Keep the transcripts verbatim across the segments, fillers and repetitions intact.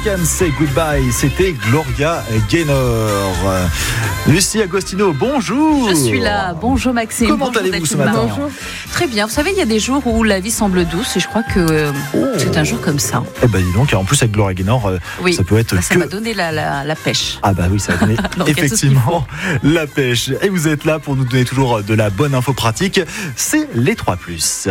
Can Say Goodbye, c'était Gloria Gaynor. Lucie Agostino, bonjour. Je suis là, bonjour Maxime. Comment bonjour allez-vous ce matin? Bonjour. Très bien, vous savez, il y a des jours où la vie semble douce et je crois que euh, oh. c'est un jour comme ça. Eh ben dis donc, en plus avec Gloria Gaynor, euh, oui. ça peut être bah, ça que... m'a donné la, la, la pêche. Ah bah oui, ça va donner donc, effectivement la pêche. Et vous êtes là pour nous donner toujours de la bonne info pratique, c'est les trois plus.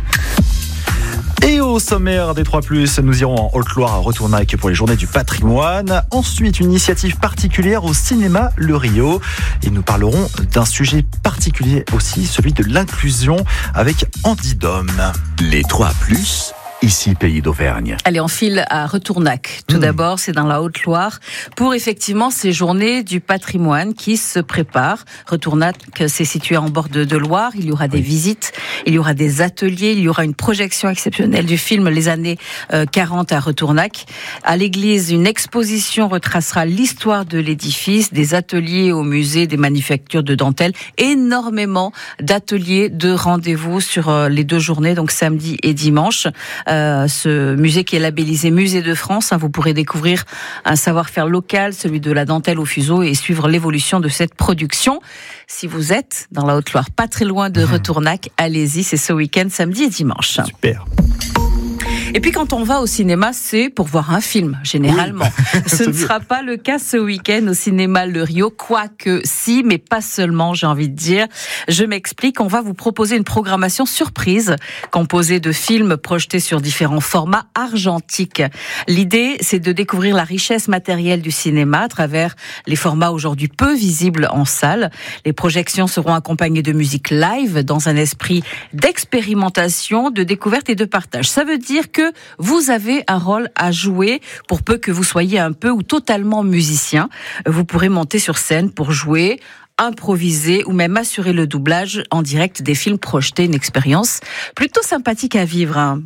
Et au sommaire des trois plus, nous irons en Haute-Loire à Retournac pour les journées du patrimoine. Ensuite, une initiative particulière au cinéma Le Rio. Et nous parlerons d'un sujet particulier aussi, celui de l'inclusion avec Andy Dom. Les trois plus, ici Pays d'Auvergne. Allez, on file à Retournac. Tout mmh. d'abord, c'est dans la Haute-Loire pour effectivement ces journées du patrimoine qui se préparent. Retournac, c'est situé en bord de, de Loire. Il y aura des oui. visites, il y aura des ateliers, il y aura une projection exceptionnelle du film Les années euh, quarante à Retournac. À l'église, une exposition retracera l'histoire de l'édifice, des ateliers au musée, des manufactures de dentelle, énormément d'ateliers, de rendez-vous sur euh, les deux journées, donc samedi et dimanche. Euh, ce musée qui est labellisé Musée de France, hein, vous pourrez découvrir un savoir-faire local, celui de la dentelle au fuseau et suivre l'évolution de cette production. Si vous êtes dans la Haute-Loire, pas très loin de Retournac, allez-y, c'est ce week-end, samedi et dimanche. Super. Et puis quand on va au cinéma, c'est pour voir un film, généralement. Oui. Ce ne sera pas le cas ce week-end au cinéma Le Rio, quoique si, mais pas seulement, j'ai envie de dire. Je m'explique, on va vous proposer une programmation surprise, composée de films projetés sur différents formats argentiques. L'idée, c'est de découvrir la richesse matérielle du cinéma à travers les formats aujourd'hui peu visibles en salle. Les projections seront accompagnées de musique live dans un esprit d'expérimentation, de découverte et de partage. Ça veut dire que vous avez un rôle à jouer pour peu que vous soyez un peu ou totalement musicien. Vous pourrez monter sur scène pour jouer, improviser ou même assurer le doublage en direct des films projetés. Une expérience plutôt sympathique à vivre. Hein.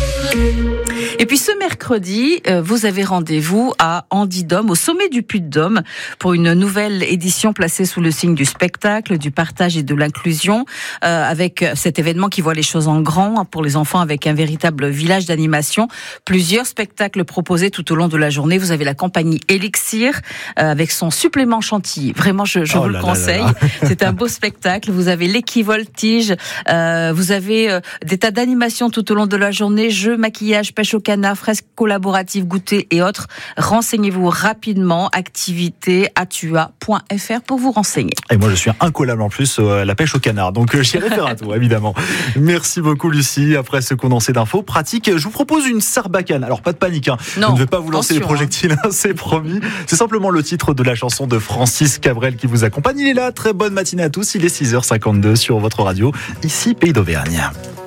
Et puis ce mercredi, vous avez rendez-vous à Andy Dom, au sommet du Puy-de-Dôme, pour une nouvelle édition placée sous le signe du spectacle, du partage et de l'inclusion, euh, avec cet événement qui voit les choses en grand pour les enfants, avec un véritable village d'animation. Plusieurs spectacles proposés tout au long de la journée. Vous avez la compagnie Elixir, euh, avec son supplément chantilly. Vraiment, je, je oh vous le conseille. Là là. C'est un beau spectacle. Vous avez l'équivoltige, euh, vous avez euh, des tas d'animations tout au long de la journée, jeux, maquillage, pêche au canard, fresques collaboratives, goûter et autres. Renseignez-vous rapidement, activité atua point f r pour vous renseigner. Et moi je suis incollable en plus à la pêche au canard, donc j'irai faire un tour évidemment. Merci beaucoup Lucie. Après ce condensé d'infos pratiques, je vous propose une sarbacane. Alors pas de panique, hein. Non, je ne vais pas vous lancer les projectiles, hein. hein, c'est promis. C'est simplement le titre de la chanson de Francis Cabrel qui vous accompagne. Il est là, très bonne matinée à tous, il est six heures cinquante-deux sur votre radio, ici Pays d'Auvergne.